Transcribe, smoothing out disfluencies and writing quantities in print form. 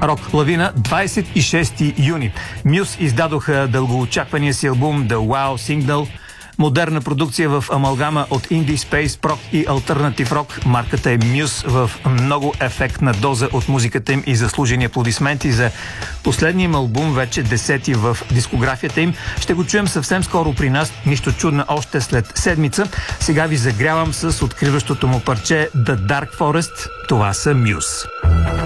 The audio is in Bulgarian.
Рок лавина, 26 юни. Muse издадоха дългоочаквания си албум The Wow Signal. Модерна продукция в амалгама от Indie Space, Прок и Alternative Rock. Марката е Muse в много ефектна доза от музиката им и заслужени аплодисменти за последния им албум, вече 10-ти в дискографията им. Ще го чуем съвсем скоро при нас, нищо чудно още след седмица. Сега ви загрявам с откриващото му парче The Dark Forest. Това са Muse.